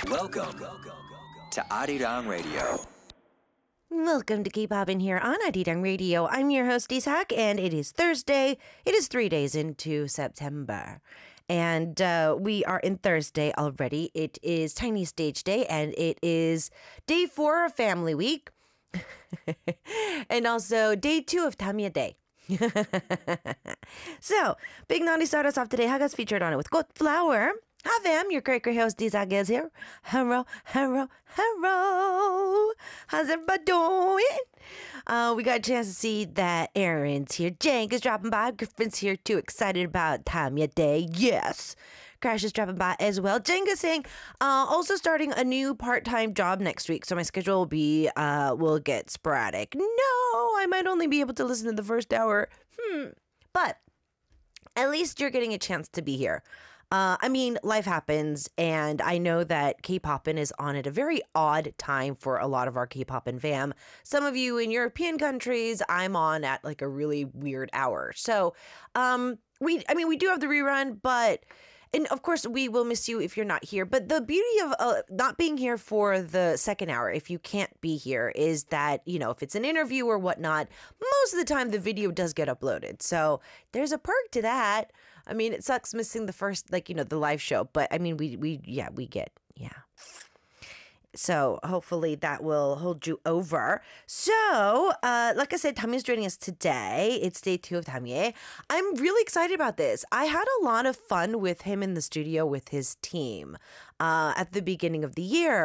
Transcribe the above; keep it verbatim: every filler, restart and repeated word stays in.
Welcome to Arirang Radio. Welcome to K-Pop in here on Arirang Radio. I'm your host, Isak, and it is Thursday. It is three days into September. And uh, we are in Thursday already. It is Tiny Stage Day, and it is day four of Family Week. And also day two of Tamiya Day. So, Big Naughty started us off today. Haga's featured on it with Good Flower. Hi fam, your great great host Isak is here. Hello, hello, hello. How's everybody doing? Uh, we got a chance to see that Aaron's here. Jank is dropping by. Griffin's here too. Excited about Tamiya Day. Yes. Crash is dropping by as well. Jank is saying, uh, also starting a new part-time job next week. So my schedule will be, uh, will get sporadic. No, I might only be able to listen to the first hour. Hmm. But at least you're getting a chance to be here. Uh, I mean, life happens, and I know that K-Popin is on at a very odd time for a lot of our K-Popin fam. Some of you in European countries, I'm on at like a really weird hour. So, um, we, I mean, we do have the rerun, but, and of course, we will miss you if you're not here. But the beauty of uh, not being here for the second hour, if you can't be here, is that, you know, if it's an interview or whatnot, most of the time the video does get uploaded. So there's a perk to that. I mean, it sucks missing the first, like, you know, the live show, but I mean, we, we, yeah, we get, yeah. So hopefully that will hold you over. So, uh, like I said, Tamiya's joining us today. It's day two of Tamiya. I'm really excited about this. I had a lot of fun with him in the studio with his team uh, at the beginning of the year.